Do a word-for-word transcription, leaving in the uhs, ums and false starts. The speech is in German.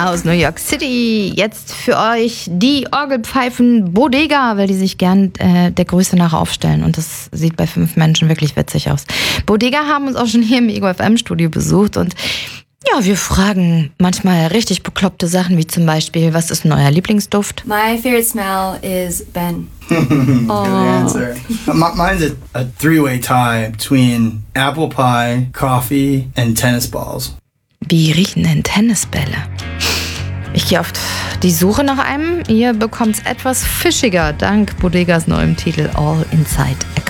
Aus New York City jetzt für euch die Orgelpfeifen Bodega, weil die sich gern äh, der Größe nach aufstellen und das sieht bei fünf Menschen wirklich witzig aus. Bodega haben uns auch schon hier im Ego F M Studio besucht und ja, wir fragen manchmal richtig bekloppte Sachen, wie zum Beispiel, was ist denn euer Lieblingsduft? My favorite smell is Ben. Good answer. M- mine's a, a three-way tie between apple pie, coffee and tennis balls. Wie riechen denn Tennisbälle? Ich gehe auf die Suche nach einem. Ihr bekommt's etwas fischiger dank Bodegas neuem Titel All Inside